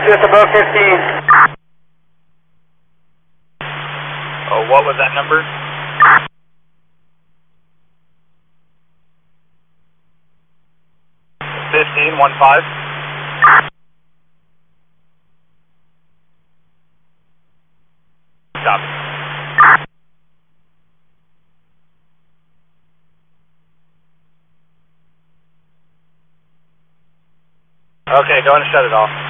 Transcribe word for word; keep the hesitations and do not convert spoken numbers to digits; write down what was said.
just above fifteen. Oh, what was that number? Fifteen, one five. Stop. Okay, go ahead and shut it off.